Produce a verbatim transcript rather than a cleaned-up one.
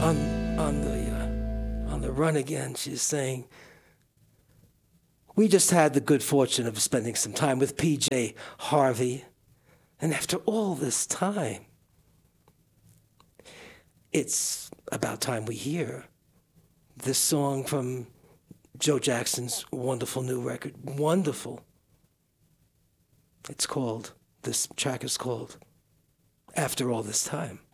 on on the uh, on the run again. She's saying, "We just had the good fortune of spending some time with P J Harvey, and after all this time, it's about time we hear this song from Joe Jackson's wonderful new record. Wonderful. It's called, this track is called After All This Time."